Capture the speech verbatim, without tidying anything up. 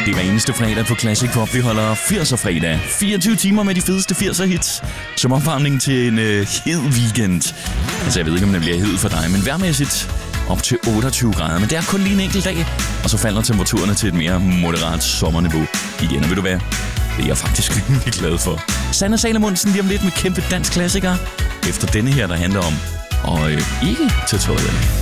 Det er hver eneste fredag på Classic Pop. Vi holder firser fredag. fireogtyve timer med de fedeste firser hits. Som opvarmning til en øh, hed weekend. Altså, jeg ved ikke, om den bliver hed for dig, men vejrmæssigt op til otteogtyve grader. Men det er kun lige en enkelt dag, og så falder temperaturerne til et mere moderat sommerniveau igen. Og ved du hvad? Det er jeg faktisk rimelig glad for. Sanne Salomonsen lige om lidt med kæmpe dansk klassiker. Efter denne her, der handler om at øh, ikke tage tøjet af.